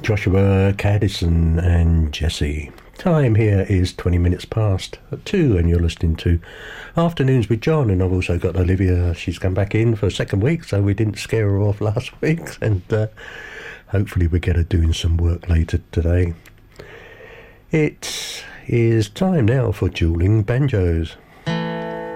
Joshua Caddison and Jesse. Time here is 20 minutes past 2 and you're listening to Afternoons with John, and I've also got Olivia. She's come back in for a second week, so we didn't scare her off last week, and hopefully we get her doing some work later today. It is time now for Dueling Banjos.